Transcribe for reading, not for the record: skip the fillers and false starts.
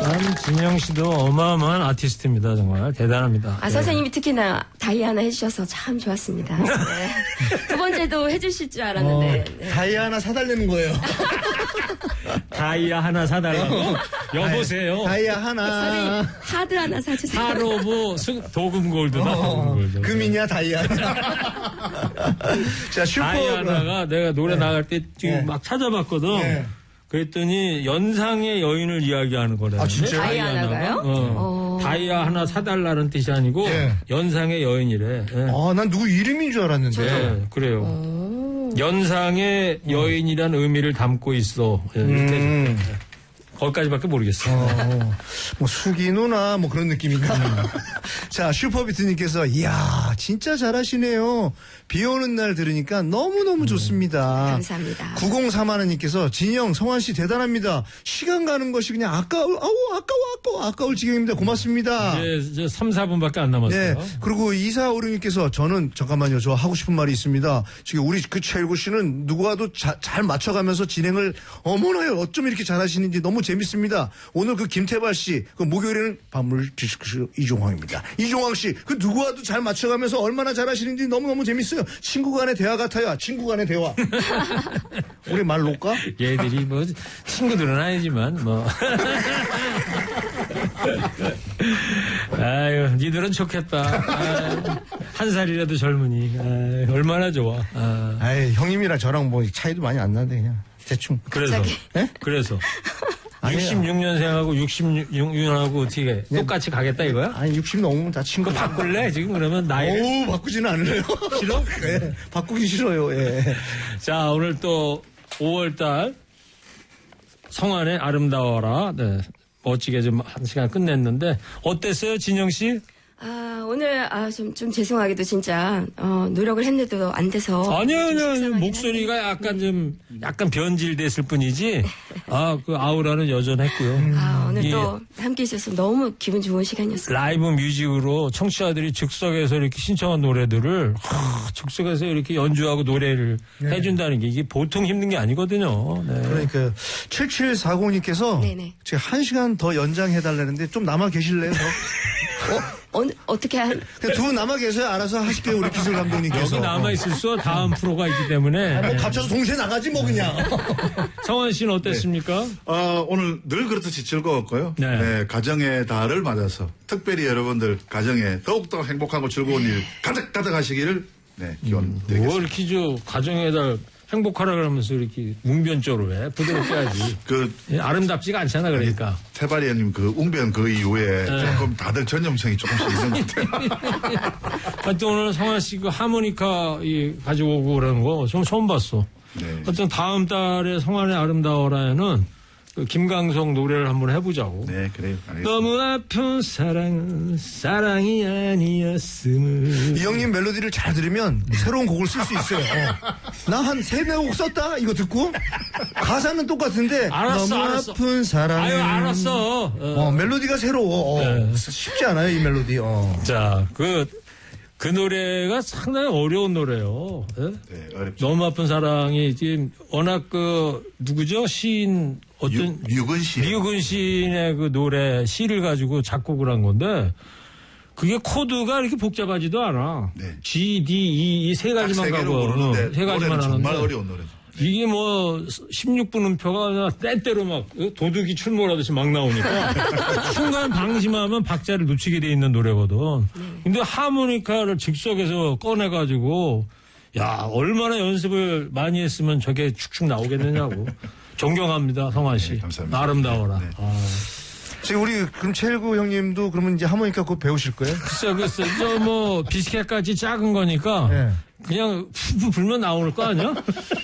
참 진영 씨도 어마어마한 아티스트입니다. 정말 대단합니다. 선생님이 특히나 다이아나 해주셔서 참 좋았습니다. 네. 두 번째도 해주실 줄 알았는데. 네. 다이아나 사달라는 거예요. 다이아 하나 사달라고? 여보세요. 다이아 하나. 선생님 하드 하나 사주세요. 하로브 도금 골드나 도금 골드. 금이냐 다이아. 자, 슈퍼. 다이아나가 내가 노래 나갈 때 지금 막 찾아봤거든. 네. 그랬더니 연상의 여인을 이야기하는 거래요. 아, 진짜요? 다이아나가요? 다이아 하나 사달라는 뜻이 아니고 연상의 여인이래. 예. 난 누구 이름인 줄 알았는데. 네, 그래요. 연상의 여인이란 의미를 담고 있어. 예, 거기까지밖에 모르겠어요. 뭐 수기 누나 뭐 그런 느낌인가. 자, 슈퍼비트님께서 이야 진짜 잘하시네요. 비 오는 날 들으니까 너무너무 좋습니다. 감사합니다. 9031님께서 진영 성환 씨 대단합니다. 시간 가는 것이 그냥 아까울 지경입니다. 고맙습니다. 이제 3, 4분밖에 안 남았어요. 네. 그리고 2456님께서 저는 잠깐만요. 저 하고 싶은 말이 있습니다. 지금 우리 그 최일구 씨는 누구와도 잘 맞춰가면서 진행을 어머나요. 어쩜 이렇게 잘하시는지 너무 재밌습니다. 오늘 그 김태발 씨, 그 목요일에는 밤물 디스크쇼 이종황입니다. 이종황 씨, 그 누구와도 잘 맞춰가면서 얼마나 잘하시는지 너무너무 재밌어요. 친구 간의 대화 같아요. 친구 간의 대화. 우리 말 놓을까? 얘들이 뭐 친구들은 아니지만 뭐. 아유, 니들은 좋겠다. 아유, 한 살이라도 젊으니. 아유, 얼마나 좋아. 아이, 형님이랑 저랑 뭐 차이도 많이 안 나는데 그냥 대충. 그래서. 네? 그래서. 66년생하고 66년하고 어떻게 똑같이 가겠다 이거야? 아니 60 넘으면 다 친구 바꿀래? 지금 그러면 나이 바꾸지는 않을래요. 싫어? 네, 바꾸기 싫어요. 예. 자, 오늘 또 5월달 성안의 아름다워라. 네. 멋지게 좀 한 시간 끝냈는데 어땠어요, 진영 씨? 오늘 좀 죄송하게도 진짜 노력을 했는데도 안 돼서 아니요. 목소리가 약간 변질됐을 뿐이지. 그 아우라는 여전했고요. 오늘 또 함께 해주셔서 너무 기분 좋은 시간이었어요. 라이브 뮤직으로 청취자들이 즉석에서 이렇게 신청한 노래들을 즉석에서 이렇게 연주하고 노래를 해준다는 게 이게 보통 힘든 게 아니거든요. 네. 그러니까 7740님께서 제가 1시간 더 연장해달라는데 좀 남아 계실래요? 어떻게 두 분 남아 계세요. 알아서 하실게요. 우리 기술 감독님께서. 여기 남아있을 수 다음 프로가 있기 때문에. 뭐 갇혀서 동시에 나가지 뭐 그냥. 성환 씨는 어땠습니까? 오늘 늘 그렇듯이 즐거웠고요. 네. 가정의 달을 맞아서 특별히 여러분들 가정에 더욱더 행복하고 즐거운 일 가득 하시기를 기원 드리겠습니다. 뭐 이렇게 가정의 달 행복하라 그러면서 이렇게 웅변조로 해. 부드럽게 하지. 아름답지가 않잖아, 그러니까. 태발이 형님 웅변 그 이후에 조금 다들 전염성이 조금씩 있는 것 같아요. 하여튼 오늘 성환 씨 하모니카 가지고 오고 그러는 거 좀 처음 봤어. 네. 하여튼 다음 달에 성환의 아름다워라에는 김광석 노래를 한번 해보자고. 네, 그래요. 알겠습니다. 너무 아픈 사랑은 사랑이 아니었음을. 이 형님 멜로디를 잘 들으면 새로운 곡을 쓸 수 있어요. 나 한 3곡 썼다? 이거 듣고? 가사는 똑같은데. 알았어. 아픈 사랑은. 아유, 알았어. 멜로디가 새로워. 쉽지 않아요, 이 멜로디. 자, 그 노래가 상당히 어려운 노래예요. 네? 네, 어렵죠. 너무 아픈 사랑이 지금 워낙 누구죠? 시인 류근 시인의 그 노래 시를 가지고 작곡을 한 건데 그게 코드가 이렇게 복잡하지도 않아. 네. G, D, E 이 세 가지만 가고 세 가지만 하는데 정말 어려운 노래죠. 이게 16분 음표가 그냥 때때로 막 도둑이 출몰하듯이 막 나오니까 순간 방심하면 박자를 놓치게 돼 있는 노래거든. 근데 하모니카를 즉석에서 꺼내가지고 얼마나 연습을 많이 했으면 저게 축축 나오겠느냐고. 존경합니다, 성환 씨. 네, 감사합니다. 아름다워라. 네. 지금 그럼 최일구 형님도 그러면 이제 하모니카 곧 배우실 거예요? 글쎄, 비스켓까지 작은 거니까. 그냥 푸푸 불면 나올 거 아니야?